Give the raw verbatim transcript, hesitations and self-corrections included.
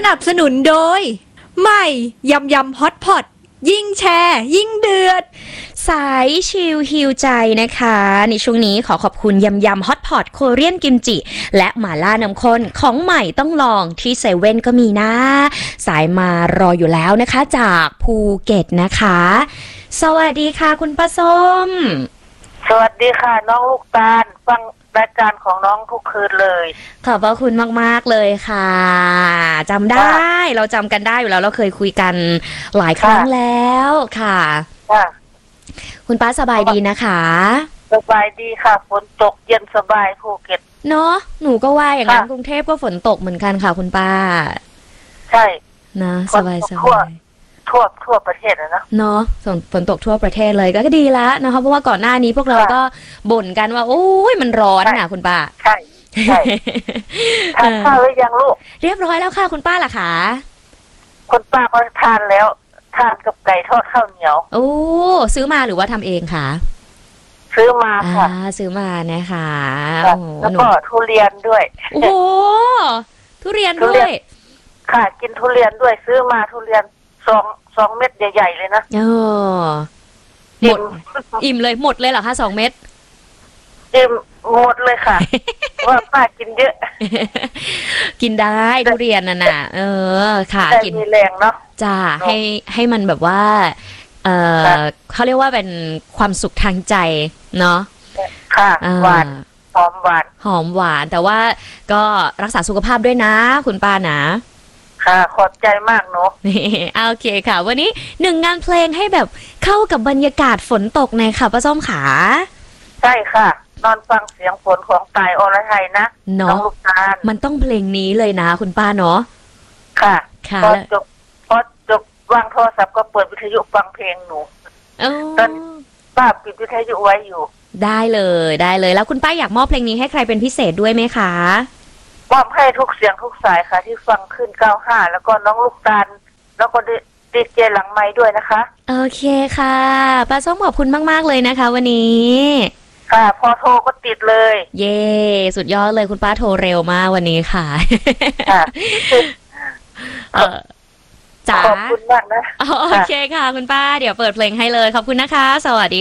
นับสนุนโดยใหม่ยำยำฮอตพอตยิ่งแชร์ยิ่งเดือดสายชิลฮิวใจนะคะในช่วงนี้ขอขอบคุณยำยำฮอตพอตโคเรียนกิมจิและหม่าล่าน้ำข้นของใหม่ต้องลองที่เซเว่นก็มีนะสายมารออยู่แล้วนะคะจากภูเก็ตนะคะสวัสดีค่ะคุณป้าส้มสวัสดีค่ะน้องลูกตาลฟังรายการของน้องทุกคืนเลยขอบพระคุณมากๆเลยค่ะจำได้เราจำกันได้อยู่แล้วเราเคยคุยกันหลายครั้งแล้วค่ะคุณป้าสบายดีนะคะสบายดีค่ะฝนตกเย็นสบายภูเก็ตเนาะหนูก็ว่าอย่างนั้นกรุงเทพก็ฝนตกเหมือนกันค่ะคุณป้าใช่นะสบายสบายทั่วทั่วประเทศนะเนาะฝนตกทั่วประเทศเลยก็ดีแล้วนะคะเพราะว่าก่อนหน้านี้พวกเราก็บ่นกันว่าโอ้ยมันร้อนนะคุณป้าใช่ใช่ทานข้าวหรือยังลูกเรียบร้อยแล้วค่ะคุณป้าล่ะคะคุณป้าก็ทานแล้วทานกับไก่ทอดข้าวเหนียวโอ้ซื้อมาหรือว่าทำเองคะซื้อมาค่ะซื้อมานะคะแล้วก็ทุเรียนด้วยโอ้โหทุเรียนด้วยค่ะกินทุเรียนด้วยซื้อมาทุเรียนสองสองเม็ดใหญ่ๆเลยนะเออหมดอิ่มเลยหมดเลยเหรอคะสองเม็ดอิ่มหมดเลยค่ะว่าป้ากินเยอะกินได้ทุเรียนน่ะน่ะเออค่ะกินมีแรงเนาะจ้าให้ให้มันแบบว่าเออเขาเรียกว่าเป็นความสุขทางใจเนาะค่ะหวานหอมหวานหอมหวานแต่ว่าก็รักษาสุขภาพด้วยนะคุณป้านะค่ะขอบใจมากเนาะโอเคค่ะวันนี้หนึ่งงานเพลงให้แบบเข้ากับบรรยากาศฝนตกในค่ะป้าส้มขาใช่ค่ะนอนฟังเสียงฝนของตายอรไทยนะน้องลูกตาลมันต้องเพลงนี้เลยนะคุณป้าเนาะค่ะค่ะพอจบพอจบวางโทรศัพท์ก็เปิดวิทยุฟังเพลงหนูตอนป้าปิดวิทยุไว้อยู่ได้เลยได้เลยแล้วคุณป้าอยากมอบเพลงนี้ให้ใครเป็นพิเศษด้วยไหมคะมอบให้ทุกเสียงทุกสายค่ะที่ฟังขึ้นเก้าห้าแล้วก็น้องลูกตาลแล้วก็ดีเจหลังไม้ด้วยนะคะโอเคค่ะป้าส้มขอบคุณมากๆเลยนะคะวันนี้ค่ะพอโทรก็ติดเลยเย่สุดยอดเลยคุณป้าโทรเร็วมากวันนี้ค่ะเออจ๋าขอบคุณมากนะโอเคค่ะคุณป้าเดี๋ยวเปิดเพลงให้เลยขอบคุณนะคะสวัสดี